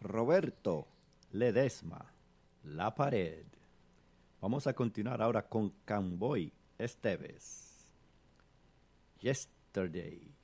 Roberto Ledesma, La Pared. Vamos a continuar ahora con Camboy Esteves. Yesterday.